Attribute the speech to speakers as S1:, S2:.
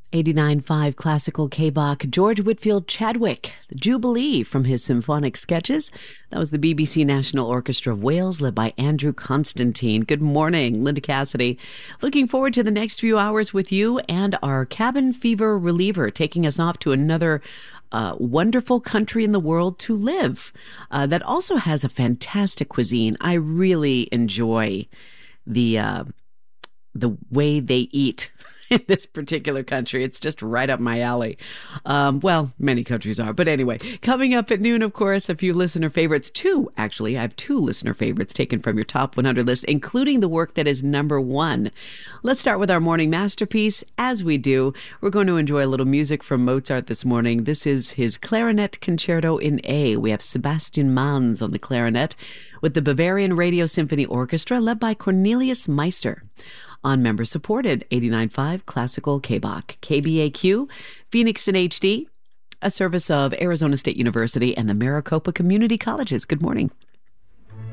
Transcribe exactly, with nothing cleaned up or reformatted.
S1: eighty-nine point five Classical K-Bach, George Whitfield Chadwick, the Jubilee from his symphonic sketches. That was the B B C National Orchestra of Wales, led by Andrew Constantine. Good morning, Linda Cassidy. Looking forward to the next few hours with you and our cabin fever reliever, taking us off to another uh, wonderful country in the world to live uh, that also has a fantastic cuisine. I really enjoy the uh, the way they eat in this particular country. It's just right up my alley. Um, well, many countries are. But anyway, coming up at noon, of course, a few listener favorites. Two, actually. I have two listener favorites taken from your top one hundred list, including the work that is number one. Let's start with our morning masterpiece. As we do, we're going to enjoy a little music from Mozart this morning. This is his Clarinet Concerto in A. We have Sebastian Manz on the clarinet with the Bavarian Radio Symphony Orchestra, led by Cornelius Meister, on member-supported eighty-nine point five Classical K-Bach. K B A Q, Phoenix in H D, a service of Arizona State University and the Maricopa Community Colleges. Good morning.